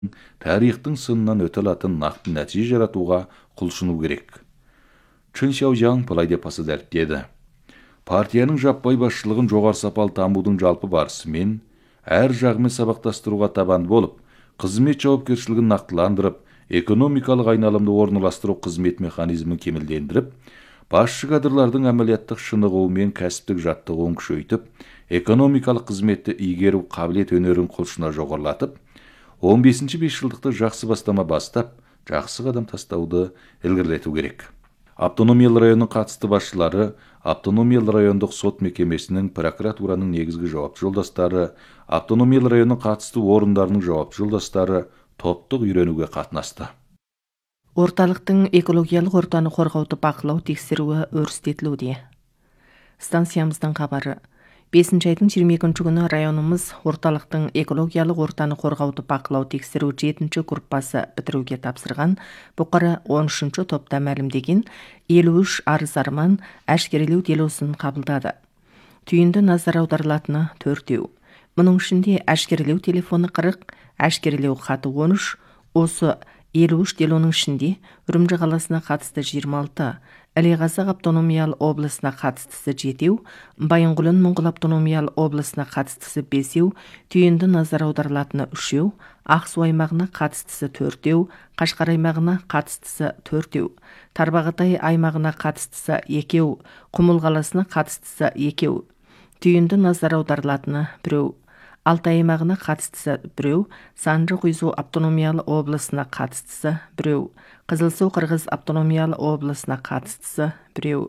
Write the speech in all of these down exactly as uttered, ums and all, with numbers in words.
тарихтың сынынан өте алатын нақты нәтиже жаратуға құлшыну керек. Чын Шаожаң былай деп аса дәріптеді. Партияның жаппай басшылығын жоғары сапалы дамудың жалпы барысымен әр жағымен сабақтастыруға табан болып, қызмет жауапкершілігін нақтыландырып, экономикалық айналымды орналастыру қызмет механизмін кемелдендіріп, басшы кадрлардың әмәлияттық шынығуы мен кәсіптік жаттығуын күшейтіп, экономикалық қызметті игеру қабілет өнерін құлшына жоғарылатып, он бесінші бесжылдықты жақсы бастама бастап, жақсы қадам тастауды ілгерілету керек. Автономиялы районның қатысты басшылары, автономиялы райондық сот мекемесінің, прокуратураның негізгі жауапты жолдастары, автономиялы районның қатысты орындарының жауапты жолдастары топтық үйренуге қатынасты. Орталықтың экологиялық ортаны қорғауды бақылау тексеруі өрістетілуде. Станциямыздың хабары. бесінші айдың жиырма екінші күні районымыз орталықтың экологиялық ортаны қорғауды бақылау тексеру жетінші группасы бітіруге тапсырған. Бұқара он үшінші топта мәлімдеген елу үш арыз арман әшкерелеу делосын қабылдады. Түйінді назар аударылатыны төртеу. Мұның ішінде әшкерелеу телефоны қырық, әшкерелеу хаты он үш, осы елу үш делоның ішінде Үрімжі қаласына қатысты жиырма алты, Іле-Қазақ автономиялы облысына қатыстысы жетеу, Байынқұлын Моңғол автономиялы облысына қатыстысы бесеу, түйінді назар аударылатыны үшеу, Ақсу аймағына қатыстысы төртеу, Қашқар аймағына қатыстысы төртеу, Тарбағатай аймағына қатыстысы екеу, Құмыл қаласына қатыстысы екеу, түйінді назар аударылатыны біреу, Алтай аймағына қатыстысы біреу, Санжы-Құйзу автономиялы облысына қатыстысы біреу, Қызылсу Қырғыз автономиялы облысына қатыстысы біреу.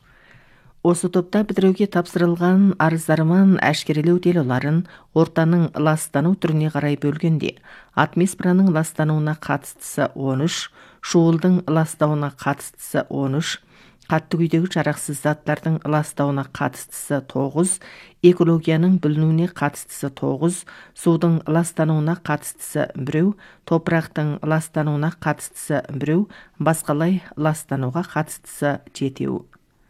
Осы топта бітіруге тапсырылған арыздарман әшкерелеу делоларын ортаның ластану түріне қарай бөлгенде, атмосфераның ластануына қатыстысы он үш, шуылдың ластауына қатыстысы он үш, қатты күйдегі жарақсыз заттардың ластауына қатыстысы тоғыз, экологияның бүлінуіне қатыстысы тоғыз, судың ластануына қатыстысы біреу, топырақтың ластануына қатыстысы біреу, басқалай ластануға қатыстысы жетеу.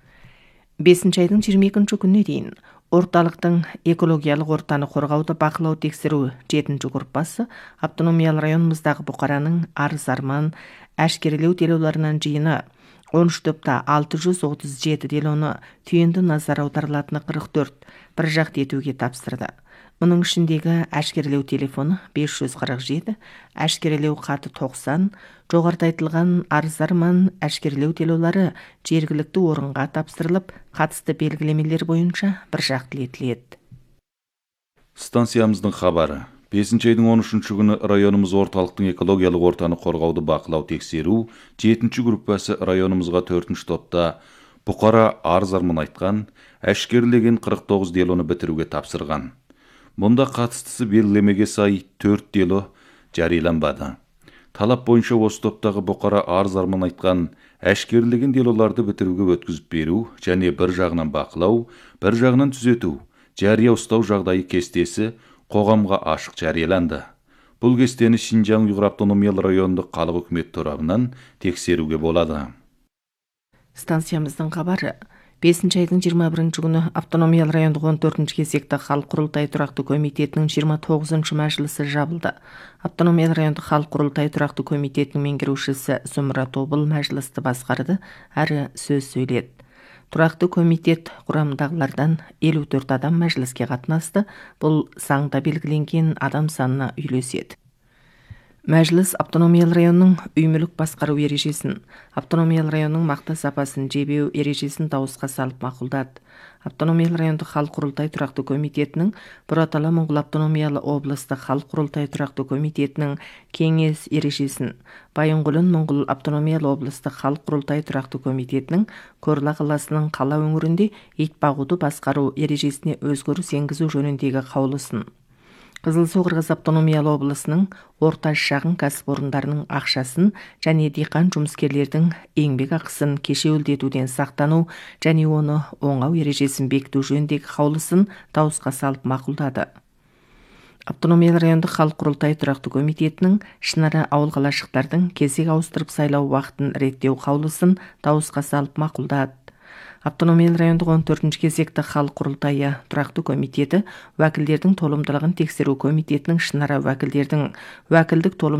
бесінші айдың жиырма екінші күніне дейін орталықтың экологиялық ортаны қорғауды бақылау тексеру жетінші группасы автономиялы районымыздағы Бұқараның арыз арман әшкерелеу делоларынан жиыны он үш топта алты жүз отыз жеті делоны түйінді назар аударылатыны қырық төрт бір жақты етуге тапсырды. Мұның ішіндегі әшкерелеу телефоны бес жүз қырық жеті, әшкерелеу хаты тоқсан, жоғарыда айтылған арызарман әшкерелеу делолары жергілікті орынға тапсырылып, қатысты белгілемелер бойынша бір жақты етіледі. Станциямыздың хабары. бесінші айдың он үшінші күні районымыз орталықтың экологиялық ортаны қорғауды бақылау тексеру жетінші группасы районымызға төртінші топта Бұқара арыз арман айтқан әшкерелеген қырық тоғыз делоны бітіруге тапсырған. Мұнда қатыстысы белгілемеге сай төрт дело жарияланбады. Талап бойынша осы топтағы Бұқара арыз арман айтқан әшкерелеген делоларды бітіруге өткізіп беру және бір жағынан бақылау, бір жағынан түзету, жария ұстау жағдайы кестесі қоғамға ашық жарияланды. Бұл кестені Шинжаң Уйғыр автономиялы райондық халық үкімет торабынан тексеруге болады. Станциямыздың хабары. бесінші айдың жиырма бірінші күні автономиялы райондық он төртінші кезекті халық құрылтай тұрақты комитетінің жиырма тоғызыншы мәжілісі жабылды. Автономиялы райондық халық құрылтай тұрақты комитетінің меңгерушісі Зумра Тобыл мәжілісті басқарды, әрі сөз сөйледі. Тұрақты комитет құрамындағылардан елу төрт адам мәжіліске қатынасты. Бұл заңда белгіленген адам санына үйлеседі. Мәжіліс автономиялы районның үй мүлік басқару ережесін, автономиялы районның мақта сапасын жебеу ережесін дауысқа салып мақұлдады. Автономиялы райондық халық құрылтай тұрақты комитетінің Бұратала Моңғол автономиялы облыстық халық құрылтай тұрақты комитетінің кеңес ережесін, Байынқұлын Моңғол автономиялы облыстық халық құрылтай тұрақты комитетінің Корла қаласының қала өңірінде ит бағуды басқару ережесіне өзгеріс енгізу жөніндегі қаулысын, Қызылсу Қырғыз автономиялы облысының орта шағын кәсіпорындарының ақшасын және диқан жұмыскерлердің еңбек ақысын кешеуілдетуден сақтану және оны оңау ережесін бекіту жөніндегі қаулысын дауысқа салып мақұлдады. Автономиялы райондық халық құрылтай тұрақты комитетінің Шынара ауыл қалашықтардың кезек ауыстырып сайлау уақытын реттеу қаулысын дауысқа салып мақұлдады. Автономиялы райондық он төртінші кезекті халық құрылтайы тұрақты комитеті, уәкілдердің толымдылығын тексеру комитетінің шынара уәкілдердің уәкілдік толым